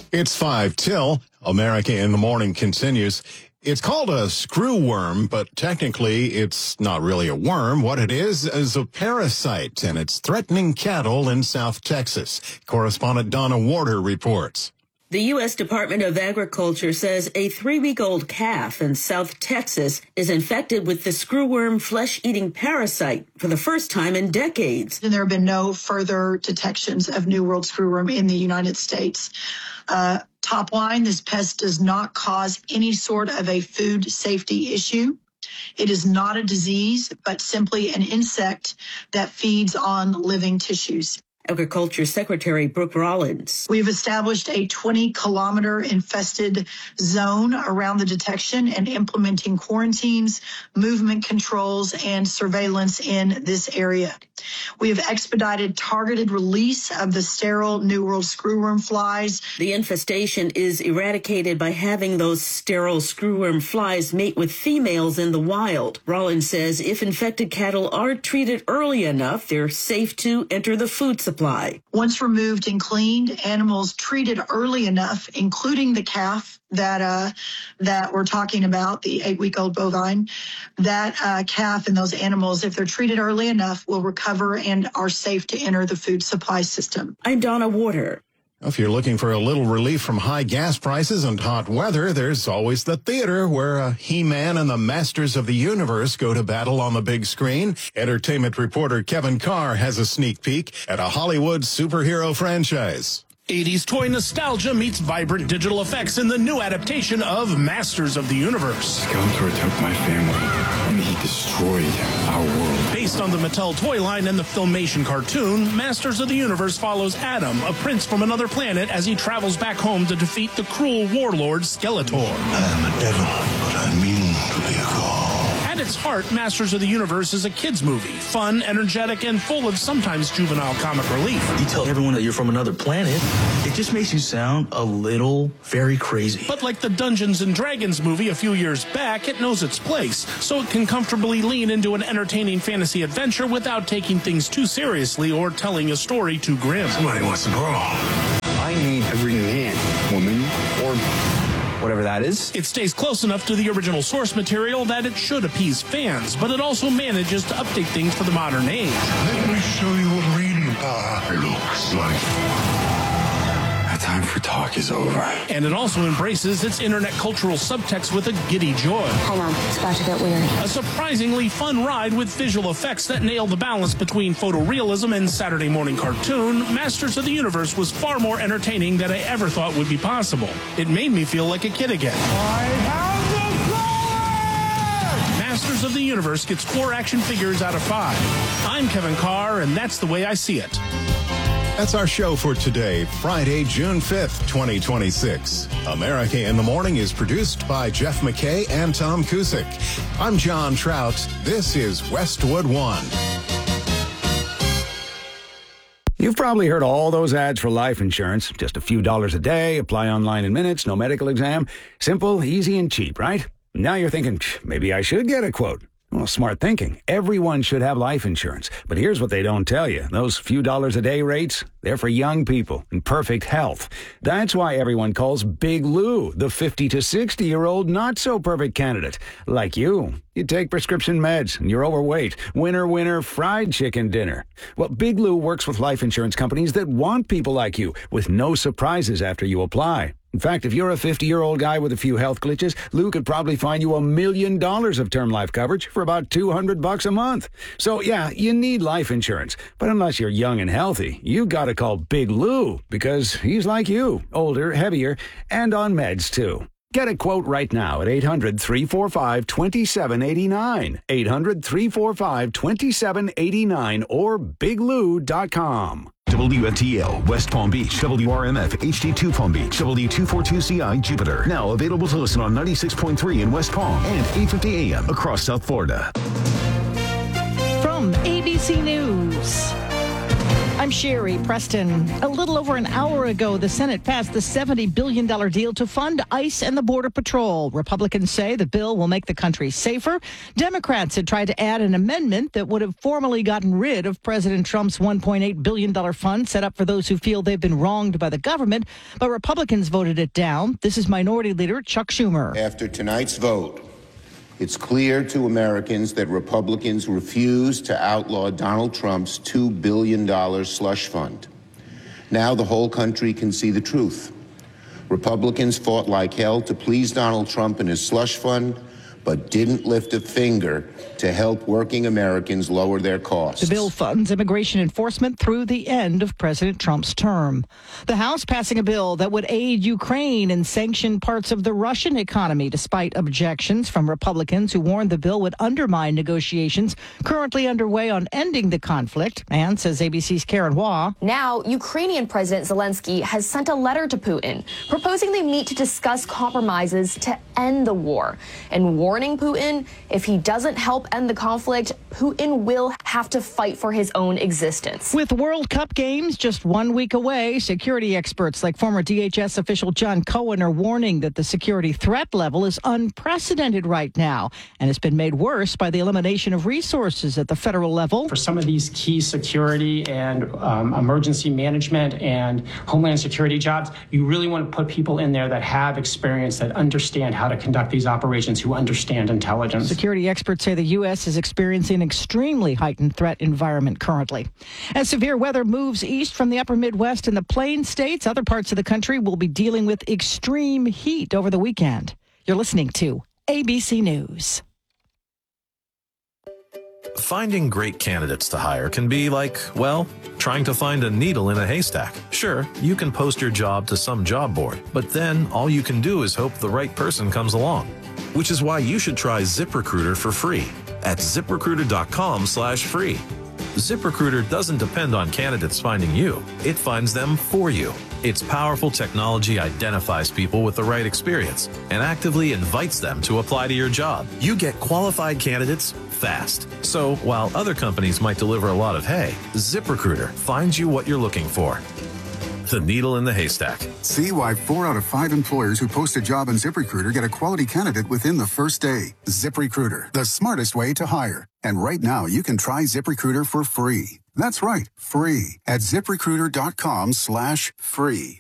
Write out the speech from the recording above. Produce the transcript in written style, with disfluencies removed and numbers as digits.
It's 5 till. America in the Morning continues. It's called a screwworm, but technically it's not really a worm. What it is a parasite, and it's threatening cattle in South Texas. Correspondent Donna Warder reports. The U.S. Department of Agriculture says a 3-week-old calf in South Texas is infected with the screwworm flesh-eating parasite for the first time in decades. And there have been no further detections of New World screwworm in the United States. Top line, this pest does not cause any sort of a food safety issue. It is not a disease, but simply an insect that feeds on living tissues. Agriculture Secretary Brooke Rollins. We've established a 20-kilometer infested zone around the detection and implementing quarantines, movement controls, and surveillance in this area. We have expedited targeted release of the sterile New World screwworm flies. The infestation is eradicated by having those sterile screwworm flies mate with females in the wild. Rollins says if infected cattle are treated early enough, they're safe to enter the food supply. Once removed and cleaned, animals treated early enough, including the calf that we're talking about, the 8-week-old bovine, that calf and those animals, if they're treated early enough, will recover and are safe to enter the food supply system. I'm Donna Warder. If you're looking for a little relief from high gas prices and hot weather, there's always the theater where He-Man and the Masters of the Universe go to battle on the big screen. Entertainment reporter Kevin Carr has a sneak peek at a Hollywood superhero franchise. 80s toy nostalgia meets vibrant digital effects in the new adaptation of Masters of the Universe. Skeletor took my family, and he destroyed our world. Based on the Mattel toy line and the Filmation cartoon, Masters of the Universe follows Adam, a prince from another planet, as he travels back home to defeat the cruel warlord Skeletor. I am a devil, but I mean to be a god. At its heart, Masters of the Universe is a kids' movie, fun, energetic, and full of sometimes juvenile comic relief. You tell everyone that you're from another planet, it just makes you sound a little very crazy. But like the Dungeons and Dragons movie a few years back, it knows its place, so it can comfortably lean into an entertaining fantasy adventure without taking things too seriously or telling a story too grim. Somebody wants to brawl. I need every man, woman, or whatever that is. It stays close enough to the original source material that it should appease fans, but it also manages to update things for the modern age. Let me show you what reading power looks like. That time for talk is over. And it also embraces its internet cultural subtext with a giddy joy. Hang on, it's about to get weird. A surprisingly fun ride with visual effects that nail the balance between photorealism and Saturday morning cartoon. Masters of the Universe was far more entertaining than I ever thought would be possible. It made me feel like a kid again. Masters of the Universe gets 4 action figures out of 5. I'm Kevin Carr, and that's the way I see it. That's our show for today, Friday, June 5th, 2026. America in the Morning is produced by Jeff McKay and Tom Cusick. I'm John Trout. This is Westwood One. You've probably heard all those ads for life insurance. Just a few dollars a day, apply online in minutes, no medical exam. Simple, easy, and cheap, right? Now you're thinking, maybe I should get a quote. Well, smart thinking. Everyone should have life insurance. But here's what they don't tell you. Those few dollars a day rates, they're for young people in perfect health. That's why everyone calls Big Lou the 50 to 60-year-old not-so-perfect candidate. Like you. You take prescription meds and you're overweight. Winner, winner, fried chicken dinner. Well, Big Lou works with life insurance companies that want people like you with no surprises after you apply. In fact, if you're a 50-year-old guy with a few health glitches, Lou could probably find you $1 million of term life coverage for about $200 a month. So, yeah, you need life insurance. But unless you're young and healthy, you gotta call Big Lou because he's like you, older, heavier, and on meds, too. Get a quote right now at 800-345-2789, 800-345-2789, or biglou.com. WFTL, West Palm Beach, WRMF, HD2 Palm Beach, W242CI, Jupiter. Now available to listen on 96.3 in West Palm and 850 AM across South Florida. From ABC News. I'm Sherry Preston. A little over an hour ago, the Senate passed the $70 billion deal to fund ICE and the Border Patrol. Republicans say the bill will make the country safer. Democrats had tried to add an amendment that would have formally gotten rid of President Trump's $1.8 billion fund set up for those who feel they've been wronged by the government. But Republicans voted it down. This is Minority Leader Chuck Schumer. After tonight's vote, it's clear to Americans that Republicans refuse to outlaw Donald Trump's $2 billion slush fund. Now the whole country can see the truth. Republicans fought like hell to please Donald Trump and his slush fund, but didn't lift a finger to help working Americans lower their costs. The bill funds immigration enforcement through the end of President Trump's term. The House passing a bill that would aid Ukraine and sanction parts of the Russian economy, despite objections from Republicans who warned the bill would undermine negotiations currently underway on ending the conflict. And, says ABC's Karen Waugh, now Ukrainian President Zelensky has sent a letter to Putin proposing they meet to discuss compromises to end the war and warning Putin if he doesn't help end the conflict, Putin will have to fight for his own existence. With World Cup games just 1 week away, security experts like former DHS official John Cohen are warning that the security threat level is unprecedented right now, and it's been made worse by the elimination of resources at the federal level. For some of these key security and emergency management and homeland security jobs, you really want to put people in there that have experience, that understand how to conduct these operations, who understand intelligence. Security experts say the U.S. is experiencing an extremely heightened threat environment currently. As severe weather moves east from the upper Midwest and the Plain States, other parts of the country will be dealing with extreme heat over the weekend. You're listening to ABC News. Finding great candidates to hire can be like, well, trying to find a needle in a haystack. Sure, you can post your job to some job board, but then all you can do is hope the right person comes along. Which is why you should try ZipRecruiter for free at ZipRecruiter.com/free. ZipRecruiter doesn't depend on candidates finding you. It finds them for you. Its powerful technology identifies people with the right experience and actively invites them to apply to your job. You get qualified candidates fast. So while other companies might deliver a lot of hay, ZipRecruiter finds you what you're looking for. The needle in the haystack. See why 4 out of 5 employers who post a job on ZipRecruiter get a quality candidate within the first day. ZipRecruiter, the smartest way to hire. And right now, you can try ZipRecruiter for free. That's right, free at ZipRecruiter.com/free.